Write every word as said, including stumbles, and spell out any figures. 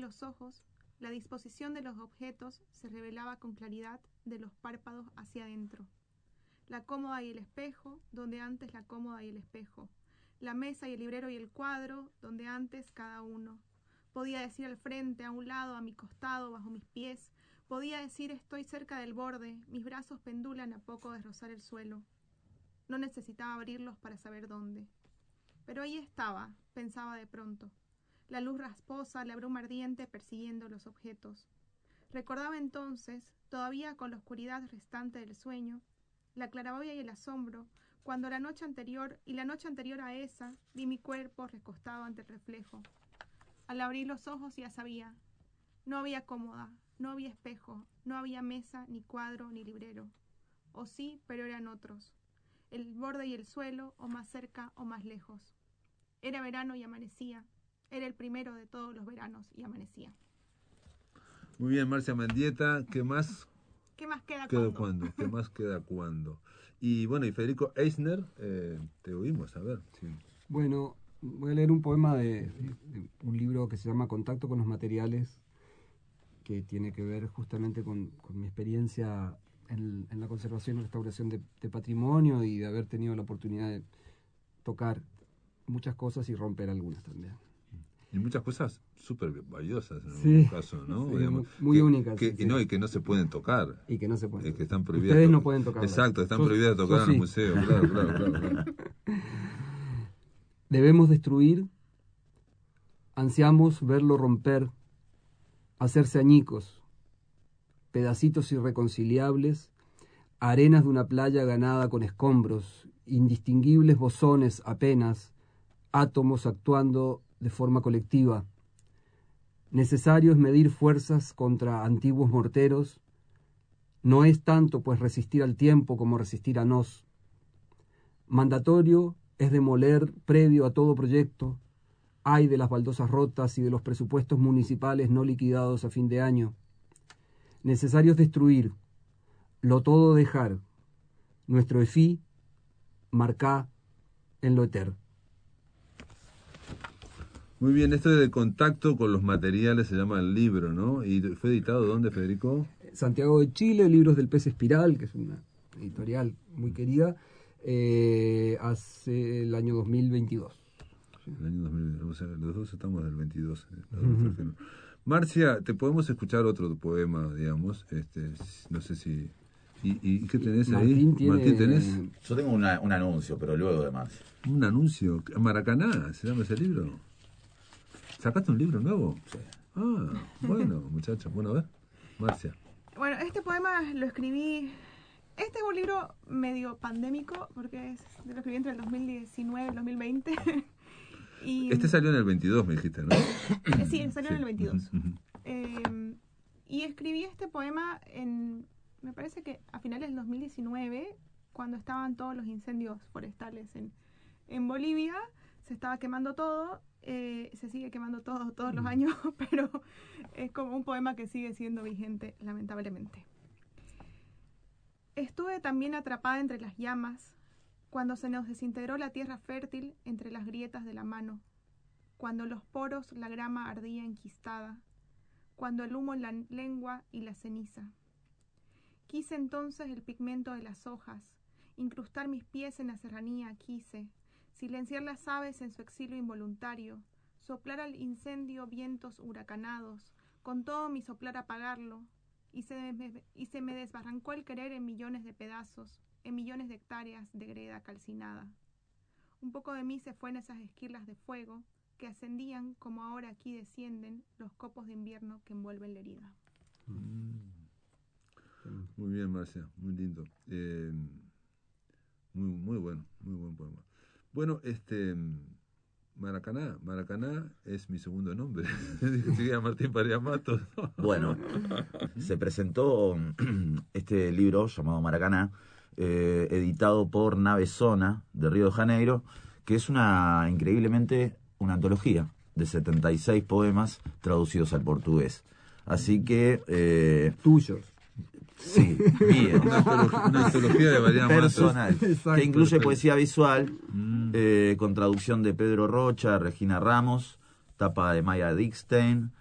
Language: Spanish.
los ojos, la disposición de los objetos se revelaba con claridad de los párpados hacia adentro. La cómoda y el espejo, donde antes la cómoda y el espejo. La mesa y el librero y el cuadro, donde antes cada uno. Podía decir al frente, a un lado, a mi costado, bajo mis pies. Podía decir estoy cerca del borde, mis brazos pendulan a poco de rozar el suelo. No necesitaba abrirlos para saber dónde. Pero ahí estaba, pensaba de pronto. La luz rasposa, la bruma ardiente persiguiendo los objetos. Recordaba entonces, todavía con la oscuridad restante del sueño, la claraboya y el asombro, cuando la noche anterior y la noche anterior a esa vi mi cuerpo recostado ante el reflejo. Al abrir los ojos ya sabía, no había cómoda, no había espejo, no había mesa, ni cuadro, ni librero. O sí, pero eran otros. El borde y el suelo, o más cerca o más lejos. Era verano y amanecía. Era el primero de todos los veranos y amanecía. Muy bien, Marcia Mendieta, ¿qué más? ¿Qué más queda, queda cuando? cuando? ¿Qué más queda cuando? Y bueno, y Federico Eisner, eh, te oímos, a ver. Sí. Bueno, voy a leer un poema de, de, de un libro que se llama Contacto con los materiales, que tiene que ver justamente con, con mi experiencia en, en la conservación y restauración de, de patrimonio y de haber tenido la oportunidad de tocar muchas cosas y romper algunas también. Y muchas cosas súper valiosas en sí, algún caso, ¿no? Sí, Digamos, muy que, únicas. Que, sí, y, sí. no, y que no se pueden tocar. Y que no se pueden eh, que están prohibidas. Ustedes no pueden tocar. Exacto, están yo, prohibidas de tocar en sí. los museos. Claro, claro, claro, claro. Debemos destruir, ansiamos verlo romper, hacerse añicos, pedacitos irreconciliables, arenas de una playa ganada con escombros, indistinguibles bosones apenas, átomos actuando de forma colectiva. Necesario es medir fuerzas contra antiguos morteros. No es tanto pues resistir al tiempo como resistir a nos. Mandatorio es demoler previo a todo proyecto. Ay de las baldosas rotas y de los presupuestos municipales no liquidados a fin de año. Necesario es destruir, lo todo dejar. Nuestro efí, marcá en lo eterno. Muy bien, esto de contacto con los materiales se llama el libro, ¿no? ¿Y fue editado dónde, Federico? Santiago de Chile, Libros del Pez Espiral, que es una editorial muy querida, eh, hace el año dos mil veintidós. El año dos mil veintidós, o sea, los dos estamos del veintidós. Uh-huh. Marcia, ¿te podemos escuchar otro poema, digamos? Este, no sé si... ¿Y, y qué tenés Martín ahí? Tiene... Martín, ¿tenés? Yo tengo una, un anuncio, pero luego de Marcia. ¿Un anuncio? ¿Maracaná se llama ese libro? ¿Sacaste un libro nuevo? Sí. Ah, bueno, muchachos. Bueno, a ver, Marcia. Bueno, este poema lo escribí... Este es un libro medio pandémico, porque es, lo escribí entre el dos mil diecinueve y el dos mil veinte. y, este salió en el veintidós, me dijiste, ¿no? Sí, salió sí. en el veintidós. Uh-huh. eh, y escribí este poema en... Me parece que a finales del dos mil diecinueve, cuando estaban todos los incendios forestales en, en Bolivia, se estaba quemando todo, eh, se sigue quemando todo todos los años, pero es como un poema que sigue siendo vigente, lamentablemente. Estuve también atrapada entre las llamas, cuando se nos desintegró la tierra fértil entre las grietas de la mano, cuando en los poros la grama ardía enquistada, cuando el humo en la lengua y la ceniza. Quise entonces el pigmento de las hojas, incrustar mis pies en la serranía quise, silenciar las aves en su exilio involuntario, soplar al incendio vientos huracanados, con todo mi soplar apagarlo, y se, me, y se me desbarrancó el querer en millones de pedazos, en millones de hectáreas de greda calcinada. Un poco de mí se fue en esas esquirlas de fuego, que ascendían como ahora aquí descienden los copos de invierno que envuelven la herida. Mm. Muy bien, Marcia, muy lindo. Eh, muy, muy bueno, muy buen poema. Bueno, este Maracaná, Maracaná es mi segundo nombre. Dije, seguía Martín Pareja Matos. Bueno, se presentó este libro llamado Maracaná, eh, editado por Nave Zona de Río de Janeiro, que es una, increíblemente, una antología de setenta y seis poemas traducidos al portugués. Así que... Eh, tuyos. Sí, bien. Una, antología, una antología de varias personal, Exacto, que incluye perfecto. Poesía visual, mm. eh, con traducción de Pedro Rocha, Regina Ramos, tapa de Maya Dickstein,